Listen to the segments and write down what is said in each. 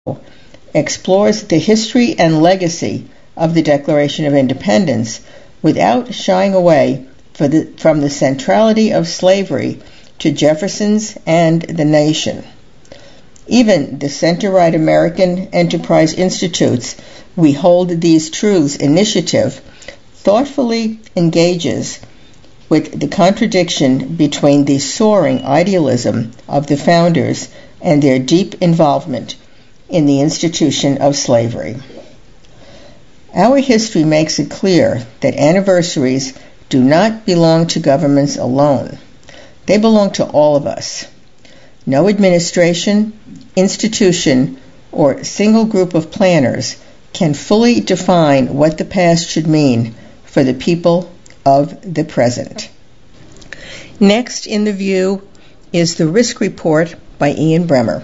explores the history and legacy of the Declaration of Independence without shying away from the centrality of slavery to Jefferson's and the nation. Even the center-right American Enterprise Institute's We Hold These Truths initiative thoughtfully engages with the contradiction between the soaring idealism of the founders and their deep involvement in the institution of slavery. Our history makes it clear that anniversaries do not belong to governments alone. They belong to all of us. No administration, institution, or single group of planners can fully define what the past should mean for the people of the present. Next in the view is the Risk Report by Ian Bremmer.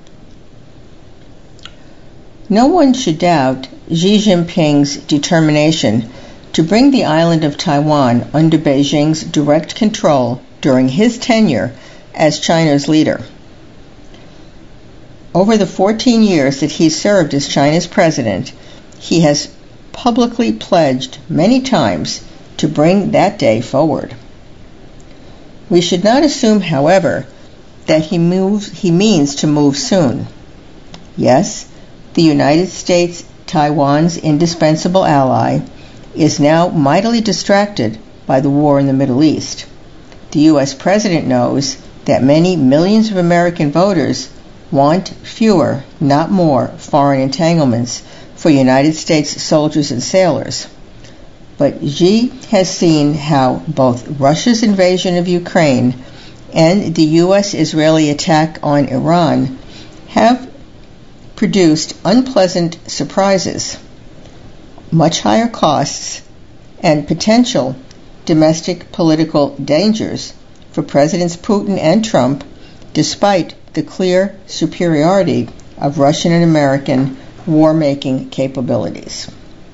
No one should doubt Xi Jinping's determination to bring the island of Taiwan under Beijing's direct control during his tenure as China's leader. Over the 14 years that he served as China's president, he has publicly pledged many times to bring that day forward. We should not assume, however, that he means to move soon. Yes, the United States, Taiwan's indispensable ally, is now mightily distracted by the war in the Middle East. The U.S. president knows that many millions of American voters want fewer, not more, foreign entanglements for United States soldiers and sailors. But Xi has seen how both Russia's invasion of Ukraine and the U.S.-Israeli attack on Iran have produced unpleasant surprises, much higher costs, and potential domestic political dangers for Presidents Putin and Trump, despite the clear superiority of Russian and American war-making capabilities.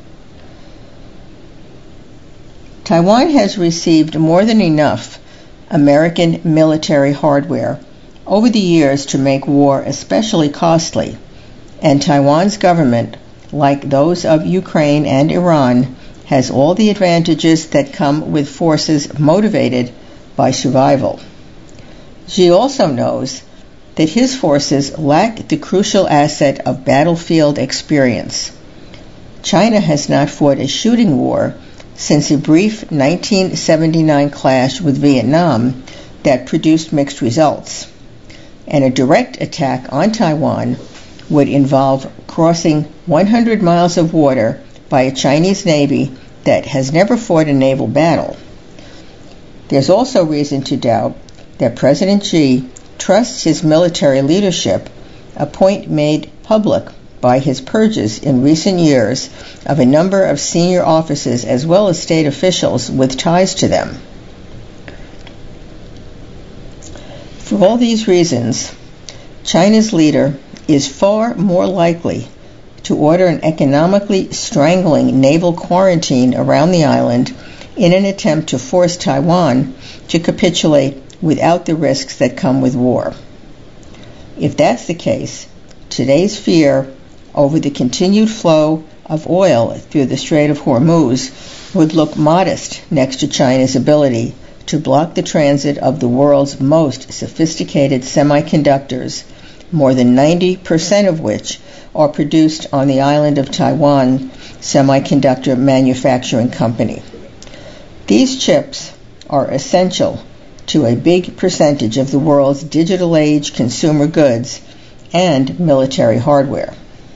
Taiwan has received more than enough American military hardware over the years to make war especially costly, and Taiwan's government, like those of Ukraine and Iran, has all the advantages that come with forces motivated by survival. Xi also knows that his forces lack the crucial asset of battlefield experience. China has not fought a shooting war since a brief 1979 clash with Vietnam that produced mixed results, and a direct attack on Taiwan would involve crossing 100 miles of water by a Chinese Navy that has never fought a naval battle. There's also reason to doubt that President Xi trusts his military leadership, a point made public by his purges in recent years of a number of senior officers as well as state officials with ties to them. For all these reasons, China's leader is far more likely to order an economically strangling naval quarantine around the island in an attempt to force Taiwan to capitulate without the risks that come with war. If that's the case, today's fear over the continued flow of oil through the Strait of Hormuz would look modest next to China's ability to block the transit of the world's most sophisticated semiconductors, more than 90% of which are produced on the island of Taiwan Semiconductor Manufacturing Company. These chips are essential to a big percentage of the world's digital age consumer goods and military hardware.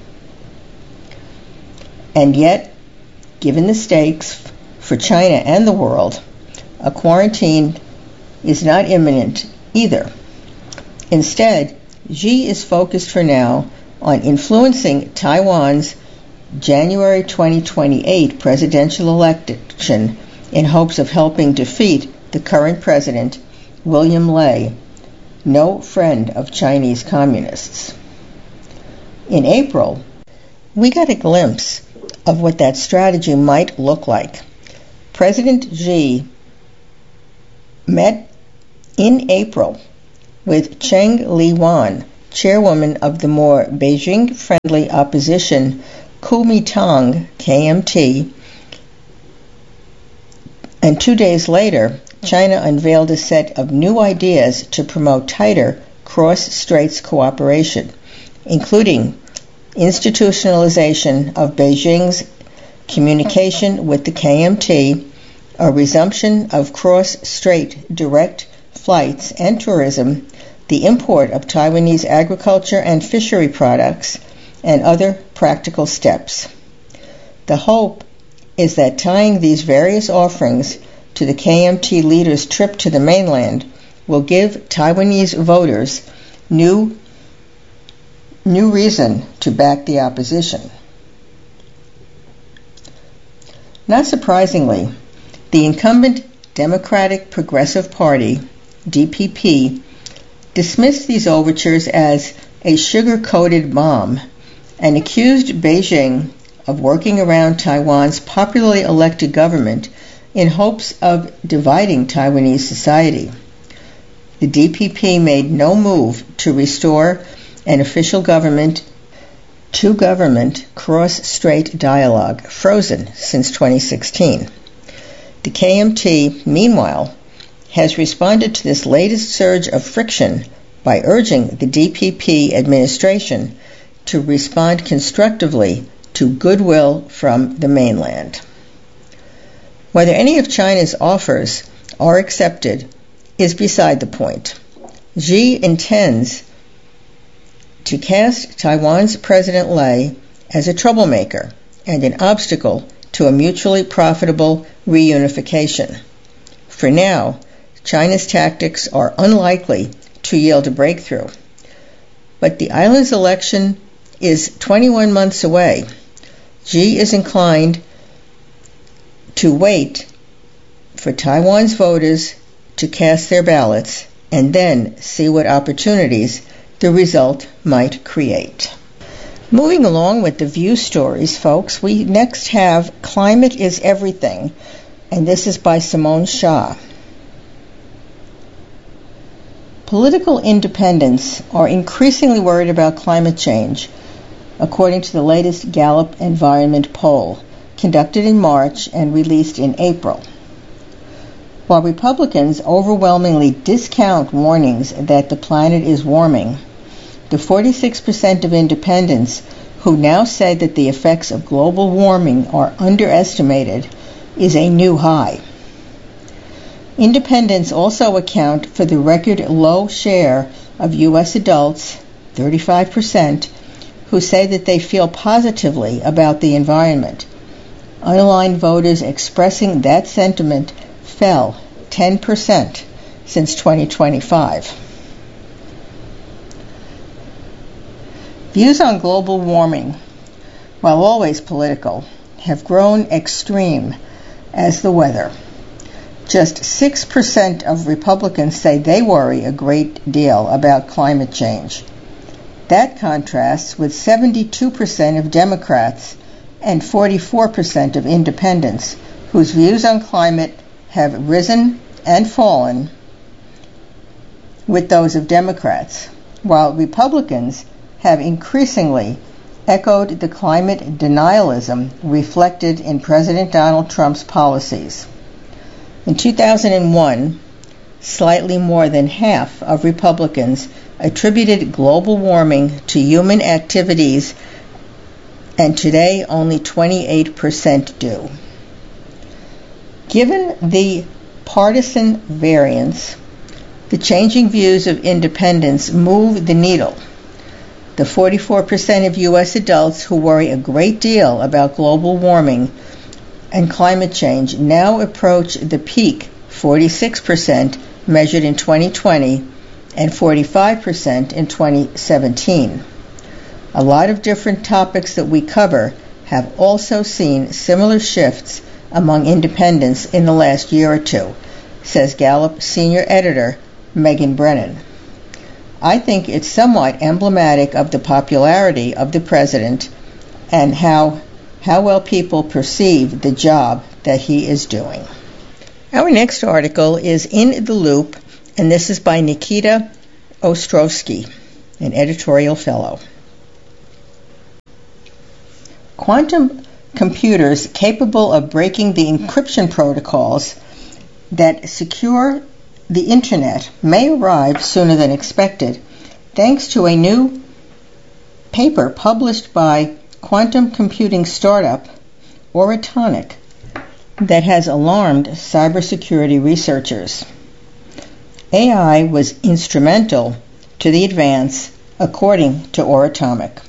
And yet, given the stakes for China and the world, a quarantine is not imminent either. Instead, Xi is focused for now on influencing Taiwan's January 2028 presidential election in hopes of helping defeat the current president, William Lai, no friend of Chinese communists. In April, we got a glimpse of what that strategy might look like. President Xi met in April with Cheng Li-wan, chairwoman of the more Beijing-friendly opposition Kuomintang, KMT, and 2 days later, China unveiled a set of new ideas to promote tighter cross-straits cooperation, including institutionalization of Beijing's communication with the KMT, a resumption of cross-strait direct flights and tourism, the import of Taiwanese agriculture and fishery products, and other practical steps. The hope is that tying these various offerings to the KMT leader's trip to the mainland will give Taiwanese voters new reason to back the opposition. Not surprisingly, the incumbent Democratic Progressive Party, DPP, dismissed these overtures as a sugar-coated bomb and accused Beijing of working around Taiwan's popularly elected government in hopes of dividing Taiwanese society. The DPP made no move to restore an official government-to-government cross-strait dialogue, frozen since 2016. The KMT, meanwhile, has responded to this latest surge of friction by urging the DPP administration to respond constructively to goodwill from the mainland. Whether any of China's offers are accepted is beside the point. Xi intends to cast Taiwan's President Lei as a troublemaker and an obstacle to a mutually profitable reunification. For now, China's tactics are unlikely to yield a breakthrough. But the island's election is 21 months away. Xi is inclined to wait for Taiwan's voters to cast their ballots and then see what opportunities the result might create. Moving along with the View stories, folks, we next have Climate is Everything, and this is by Simone Shah. Political independents are increasingly worried about climate change, according to the latest Gallup Environment poll, conducted in March and released in April. While Republicans overwhelmingly discount warnings that the planet is warming, the 46% of independents who now say that the effects of global warming are underestimated is a new high. Independents also account for the record low share of U.S. adults, 35%, who say that they feel positively about the environment. Unaligned voters expressing that sentiment fell 10% since 2025. Views on global warming, while always political, have grown extreme as the weather. Just 6% of Republicans say they worry a great deal about climate change. That contrasts with 72% of Democrats and 44% of independents whose views on climate have risen and fallen with those of Democrats, while Republicans have increasingly echoed the climate denialism reflected in President Donald Trump's policies. In 2001, slightly more than half of Republicans attributed global warming to human activities, and today only 28% do. Given the partisan variance, the changing views of independents move the needle. The 44% of U.S. adults who worry a great deal about global warming and climate change now approach the peak 46% measured in 2020 and 45% in 2017. A lot of different topics that we cover have also seen similar shifts among independents in the last year or two, says Gallup senior editor Megan Brennan. I think it's somewhat emblematic of the popularity of the president and how well people perceive the job that he is doing. Our next article is In the Loop, and this is by Nikita Ostrowski. an editorial fellow. Quantum computers capable of breaking the encryption protocols that secure the Internet may arrive sooner than expected, thanks to a new paper published by quantum computing startup Oratomic that has alarmed cybersecurity researchers. AI was instrumental to the advance, according to Oratomic.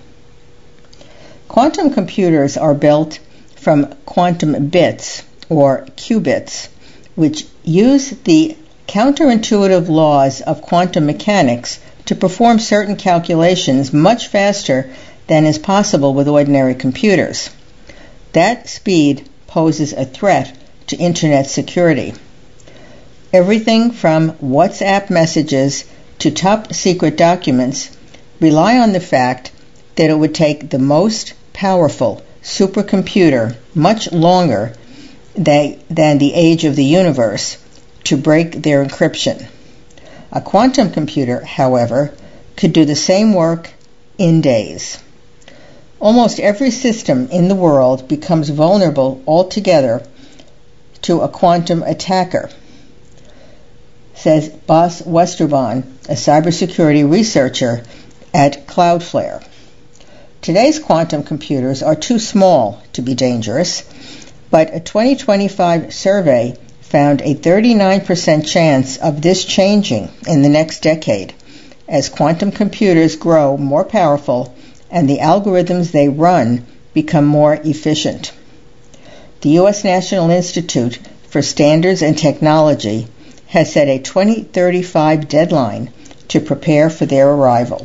Quantum computers are built from quantum bits, or qubits, which use the counterintuitive laws of quantum mechanics to perform certain calculations much faster than is possible with ordinary computers. That speed poses a threat to Internet security. Everything from WhatsApp messages to top-secret documents rely on the fact that it would take the most powerful supercomputer much longer than the age of the universe to break their encryption. A quantum computer, however, could do the same work in days. Almost every system in the world becomes vulnerable altogether to a quantum attacker, says Bas Westerborn, a cybersecurity researcher at Cloudflare. Today's quantum computers are too small to be dangerous, but a 2025 survey found a 39% chance of this changing in the next decade as quantum computers grow more powerful and the algorithms they run become more efficient. The U.S. National Institute for Standards and Technology has set a 2035 deadline to prepare for their arrival.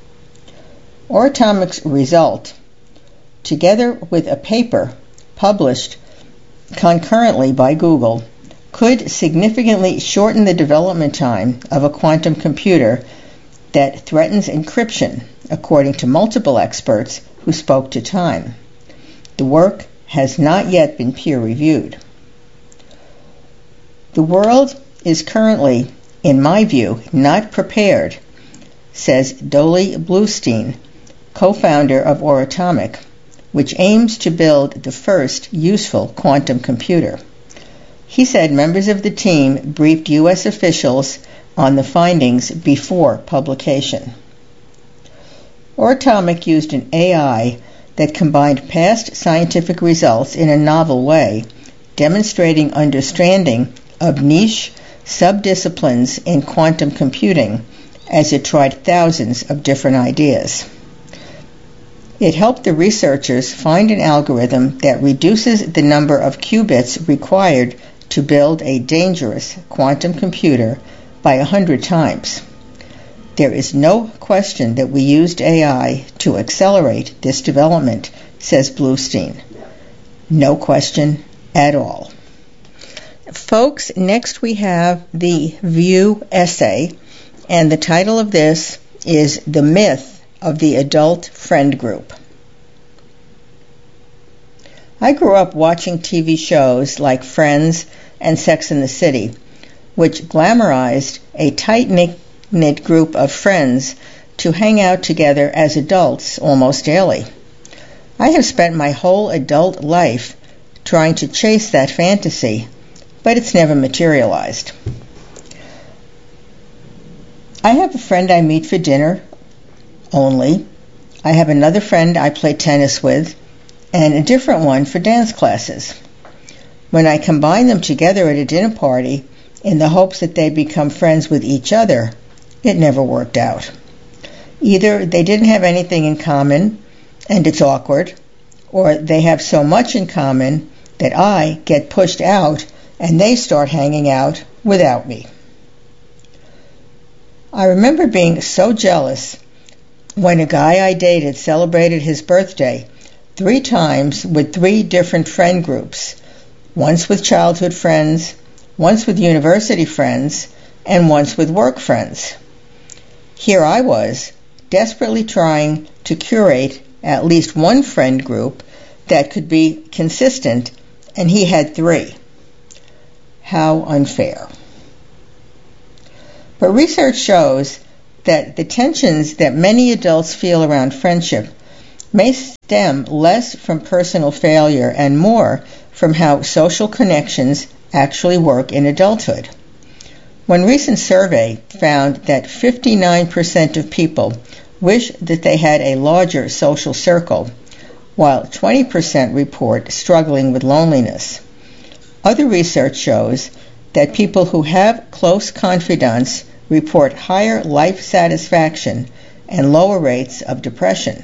Oratomic's result, together with a paper published concurrently by Google, could significantly shorten the development time of a quantum computer that threatens encryption, according to multiple experts who spoke to Time. The work has not yet been peer-reviewed. The world is currently, in my view, not prepared, says Dolly Bluestein, co-founder of Oratomic, which aims to build the first useful quantum computer. He said members of the team briefed U.S. officials on the findings before publication. Oratomic used an AI that combined past scientific results in a novel way, demonstrating understanding of niche subdisciplines in quantum computing as it tried thousands of different ideas. It helped the researchers find an algorithm that reduces the number of qubits required to build a dangerous quantum computer by 100 times. There is no question that we used AI to accelerate this development, says Bluestein. No question at all. Folks, next we have the View essay, and the title of this is The Myth of the Adult Friend Group. I grew up watching TV shows like Friends and Sex and the City, which glamorized a tight-knit group of friends to hang out together as adults almost daily. I have spent my whole adult life trying to chase that fantasy, but it's never materialized. I have a friend I meet for dinner only. I have another friend I play tennis with, and a different one for dance classes. When I combine them together at a dinner party in the hopes that they become friends with each other, it never worked out. Either they didn't have anything in common, and it's awkward, or they have so much in common that I get pushed out and they start hanging out without me. I remember being so jealous when a guy I dated celebrated his birthday 3 times with 3 different friend groups, once with childhood friends, once with university friends, and once with work friends. Here I was, desperately trying to curate at least one friend group that could be consistent, and he had 3. How unfair. But research shows that the tensions that many adults feel around friendship may stem less from personal failure and more from how social connections actually work in adulthood. One recent survey found that 59% of people wish that they had a larger social circle, while 20% report struggling with loneliness. Other research shows that people who have close confidants report higher life satisfaction and lower rates of depression.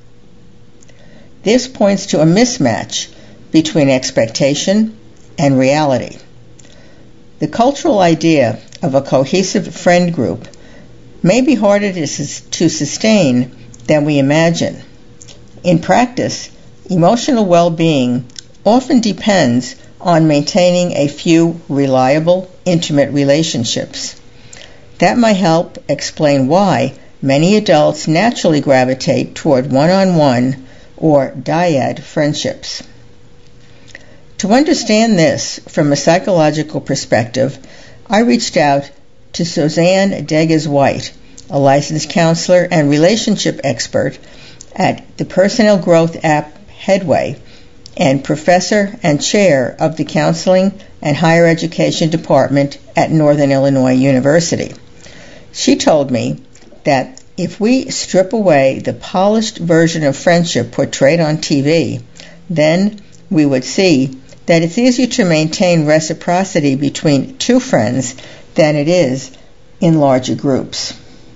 This points to a mismatch between expectation and reality. The cultural idea of a cohesive friend group may be harder to sustain than we imagine. In practice, emotional well-being often depends on maintaining a few reliable, intimate relationships. That might help explain why many adults naturally gravitate toward one-on-one or dyad friendships. To understand this from a psychological perspective, I reached out to Suzanne Degas-White, a licensed counselor and relationship expert at the personal growth app Headway, and professor and chair of the Counseling and Higher Education Department at Northern Illinois University. She told me that if we strip away the polished version of friendship portrayed on TV, then we would see that it's easier to maintain reciprocity between two friends than it is in larger groups.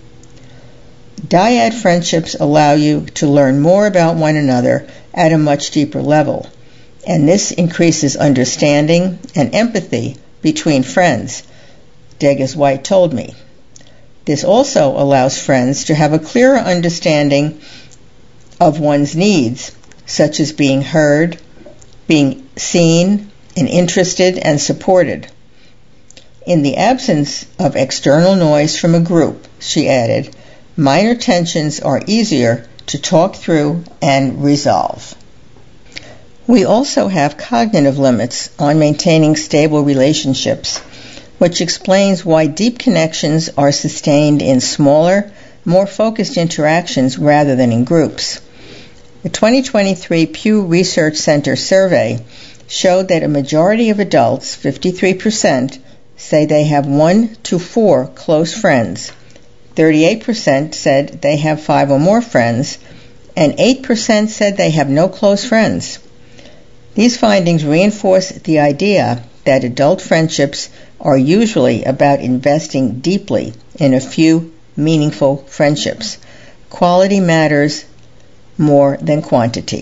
Dyad friendships allow you to learn more about one another at a much deeper level, and this increases understanding and empathy between friends, Degas-White told me. This also allows friends to have a clearer understanding of one's needs, such as being heard, being seen and interested and supported. In the absence of external noise from a group, she added, minor tensions are easier to talk through and resolve. We also have cognitive limits on maintaining stable relationships, which explains why deep connections are sustained in smaller, more focused interactions rather than in groups. The 2023 Pew Research Center survey showed that a majority of adults, 53%, say they have 1 to 4 close friends. 38% said they have 5 or more friends, and 8% said they have no close friends. These findings reinforce the idea that adult friendships are usually about investing deeply in a few meaningful friendships. Quality matters more than quantity.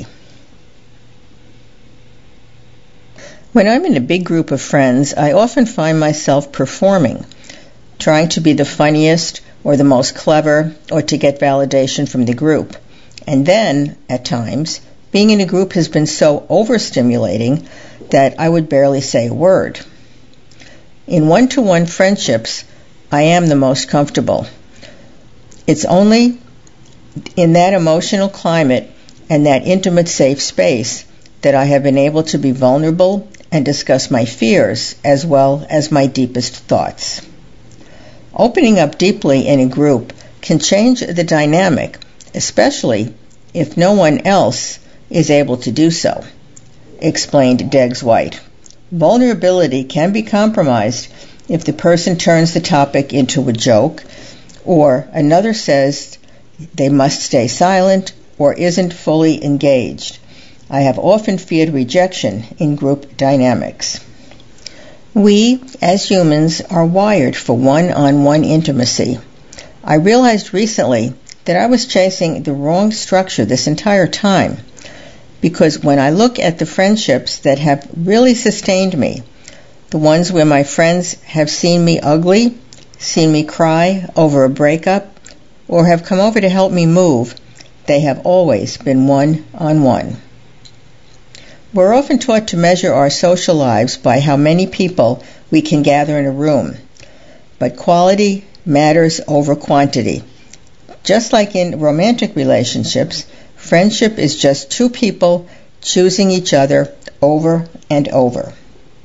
When I'm in a big group of friends, I often find myself performing, trying to be the funniest or the most clever or to get validation from the group. And then, at times, being in a group has been so overstimulating that I would barely say a word. In one-to-one friendships, I am the most comfortable. It's only in that emotional climate and that intimate safe space that I have been able to be vulnerable and discuss my fears as well as my deepest thoughts. Opening up deeply in a group can change the dynamic, especially if no one else is able to do so, explained Degas-White. Vulnerability can be compromised if the person turns the topic into a joke, or another says they must stay silent or isn't fully engaged. I have often feared rejection in group dynamics. We, as humans, are wired for one-on-one intimacy. I realized recently that I was chasing the wrong structure this entire time, because when I look at the friendships that have really sustained me, the ones where my friends have seen me ugly, seen me cry over a breakup, or have come over to help me move, they have always been one-on-one. We're often taught to measure our social lives by how many people we can gather in a room, but quality matters over quantity. Just like in romantic relationships, friendship is just two people choosing each other over and over.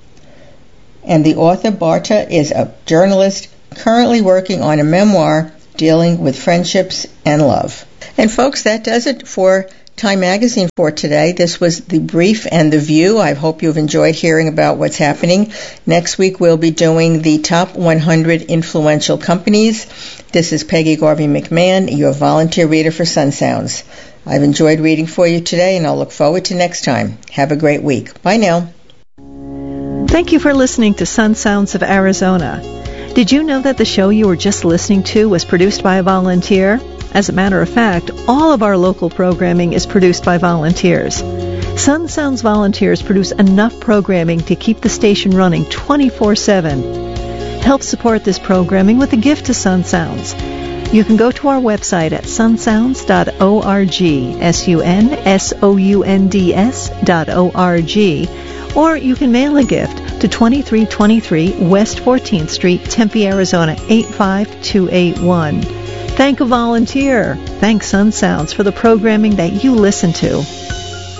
And the author Barta is a journalist currently working on a memoir dealing with friendships and love. And folks, that does it for Time Magazine for today. This was The Brief and The View. I hope you've enjoyed hearing about what's happening. Next week we'll be doing the top 100 influential companies. This is Peggy Garvey McMahon, your volunteer reader for Sun Sounds. I've enjoyed reading for you today, and I'll look forward to next time. Have a great week. Bye now. Thank you for listening to Sun Sounds of Arizona. Did you know that the show you were just listening to was produced by a volunteer? As a matter of fact, all of our local programming is produced by volunteers. Sun Sounds volunteers produce enough programming to keep the station running 24/7. Help support this programming with a gift to Sun Sounds. You can go to our website at sunsounds.org, sunsounds.org, or you can mail a gift to 2323 West 14th Street, Tempe, Arizona 85281. Thank a volunteer. Thank Sun Sounds for the programming that you listen to.